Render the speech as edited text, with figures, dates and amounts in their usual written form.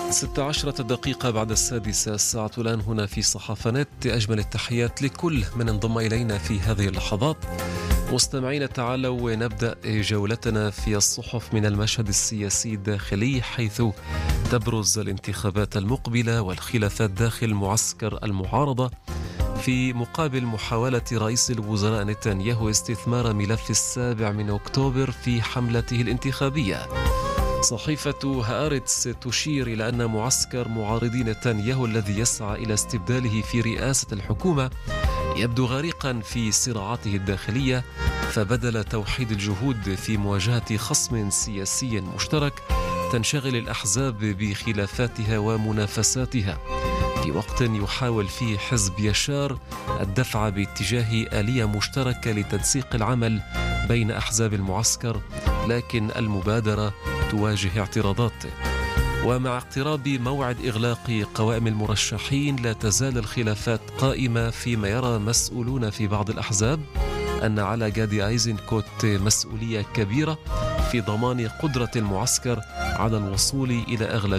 16 دقيقة بعد 6 الساعة الآن هنا في صحافة نت. أجمل التحيات لكل من انضم إلينا في هذه اللحظات. مستمعين، تعالوا نبدأ جولتنا في الصحف من المشهد السياسي الداخلي، حيث تبرز الانتخابات المقبلة والخلافات داخل معسكر المعارضة في مقابل محاولة رئيس الوزراء نتنياهو استثمار ملف 7 أكتوبر في حملته الانتخابية. صحيفة هآرتس تشير إلى أن معسكر معارضي نتنياهو الذي يسعى إلى استبداله في رئاسة الحكومة يبدو غريقا في صراعاته الداخلية، فبدل توحيد الجهود في مواجهة خصم سياسي مشترك تنشغل الأحزاب بخلافاتها ومنافساتها، في وقت يحاول فيه حزب يشار الدفع باتجاه آلية مشتركة لتنسيق العمل بين أحزاب المعسكر، لكن المبادرة تواجه اعتراضات. ومع اقتراب موعد إغلاق قوائم المرشحين لا تزال الخلافات قائمة، فيما يرى مسؤولون في بعض الأحزاب أن على جادي أيزنكوت مسؤولية كبيرة في ضمان قدرة المعسكر على الوصول إلى أغلبية